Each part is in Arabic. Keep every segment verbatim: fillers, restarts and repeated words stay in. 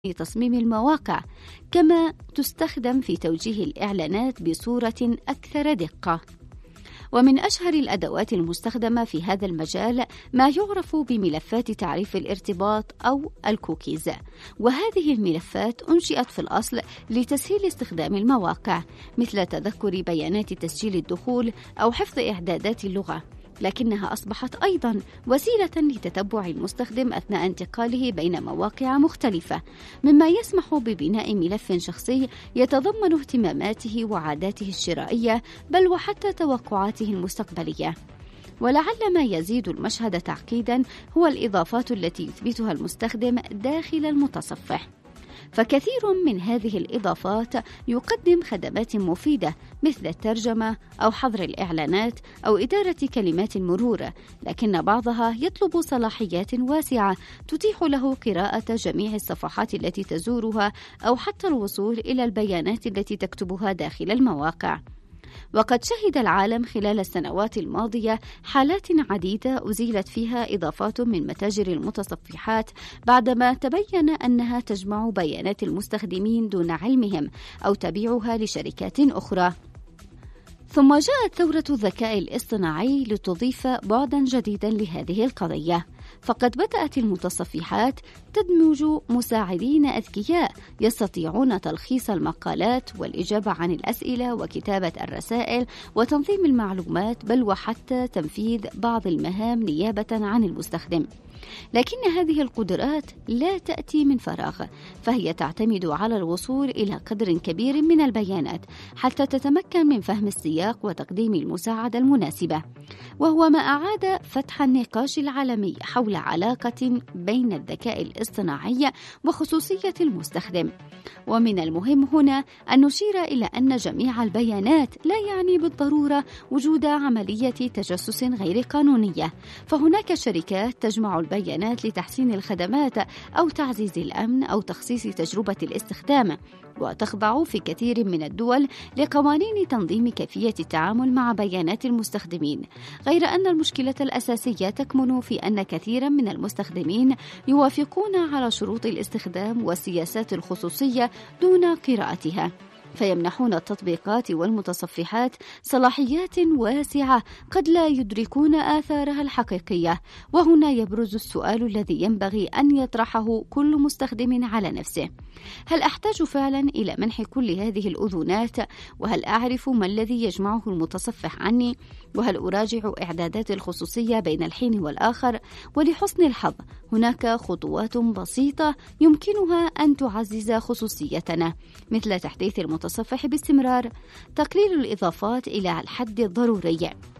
تصميم المواقع، كما تستخدم في توجيه الإعلانات بصورة أكثر دقة. ومن أشهر الأدوات المستخدمة في هذا المجال ما يعرف بملفات تعريف الارتباط أو الكوكيز، وهذه الملفات أنشئت في الأصل لتسهيل استخدام المواقع، مثل تذكر بيانات تسجيل الدخول أو حفظ إعدادات اللغة، لكنها أصبحت أيضاً وسيلة لتتبع المستخدم أثناء انتقاله بين مواقع مختلفة، مما يسمح ببناء ملف شخصي يتضمن اهتماماته وعاداته الشرائية، بل وحتى توقعاته المستقبلية. ولعل ما يزيد المشهد تعقيداً هو الإضافات التي يثبتها المستخدم داخل المتصفح، فكثير من هذه الإضافات يقدم خدمات مفيدة مثل الترجمة أو حظر الإعلانات أو إدارة كلمات المرور، لكن بعضها يطلب صلاحيات واسعة تتيح له قراءة جميع الصفحات التي تزورها أو حتى الوصول إلى البيانات التي تكتبها داخل المواقع. وقد شهد العالم خلال السنوات الماضية حالات عديدة أزيلت فيها إضافات من متاجر المتصفحات بعدما تبين أنها تجمع بيانات المستخدمين دون علمهم أو تبيعها لشركات أخرى. ثم جاءت ثورة الذكاء الاصطناعي لتضيف بعداً جديداً لهذه القضية، فقد بدأت المتصفحات تدمج مساعدين أذكياء يستطيعون تلخيص المقالات والإجابة عن الأسئلة وكتابة الرسائل وتنظيم المعلومات، بل وحتى تنفيذ بعض المهام نيابة عن المستخدم. لكن هذه القدرات لا تأتي من فراغ، فهي تعتمد على الوصول إلى قدر كبير من البيانات حتى تتمكن من فهم السياق وتقديم المساعدة المناسبة، وهو ما أعاد فتح النقاش العالمي حول علاقة بين الذكاء الاصطناعي وخصوصية المستخدم. ومن المهم هنا أن نشير إلى أن جميع البيانات لا يعني بالضرورة وجود عملية تجسس غير قانونية، فهناك شركات تجمع البيانات لتحسين الخدمات أو تعزيز الأمن أو تخصيص تجربة الاستخدام، وتخضع في كثير من الدول لقوانين تنظيم كيفية التعامل مع بيانات المستخدمين، غير أن المشكلة الأساسية تكمن في أن كثيرا من المستخدمين يوافقون على شروط الاستخدام والسياسات الخصوصية دون قراءتها، فيمنحون التطبيقات والمتصفحات صلاحيات واسعة قد لا يدركون آثارها الحقيقية. وهنا يبرز السؤال الذي ينبغي أن يطرحه كل مستخدم على نفسه: هل أحتاج فعلا إلى منح كل هذه الأذونات؟ وهل أعرف ما الذي يجمعه المتصفح عني؟ وهل أراجع إعدادات الخصوصية بين الحين والآخر؟ ولحسن الحظ هناك خطوات بسيطة يمكنها أن تعزز خصوصيتنا، مثل تحديث المتصفح باستمرار، تقليل الإضافات إلى الحد الضروري،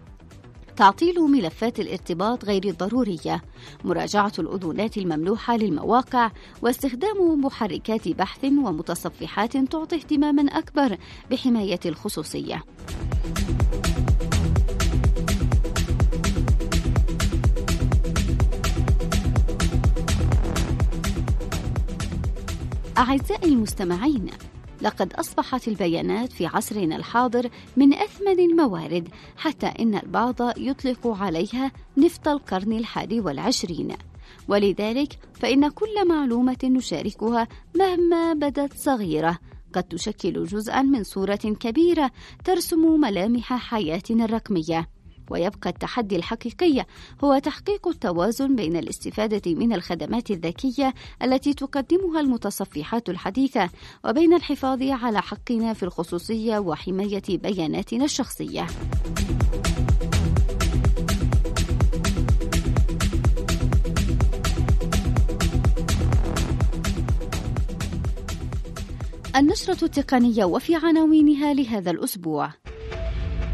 تعطيل ملفات الارتباط غير الضرورية، مراجعة الأذونات الممنوحة للمواقع، واستخدام محركات بحث ومتصفحات تعطي اهتماما أكبر بحماية الخصوصية. أعزائي المستمعين، لقد أصبحت البيانات في عصرنا الحاضر من أثمن الموارد، حتى إن البعض يطلق عليها نفط القرن الحادي والعشرين، ولذلك فإن كل معلومة نشاركها مهما بدت صغيرة قد تشكل جزءا من صورة كبيرة ترسم ملامح حياتنا الرقمية. ويبقى التحدي الحقيقي هو تحقيق التوازن بين الاستفادة من الخدمات الذكية التي تقدمها المتصفحات الحديثة وبين الحفاظ على حقنا في الخصوصية وحماية بياناتنا الشخصية. النشرة التقنية وفي عناوينها لهذا الأسبوع: